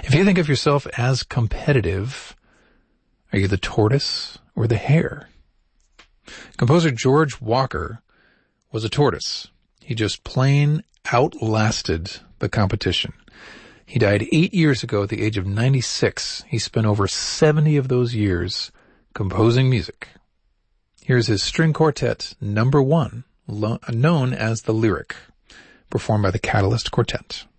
If you think of yourself as competitive, are you the tortoise or the hare? Composer George Walker was a tortoise. He just plain outlasted the competition. He died 8 years ago at the age of 96. He spent over 70 of those years composing music. Here's his string quartet, number 1, known as the Lyric, performed by the Catalyst Quartet.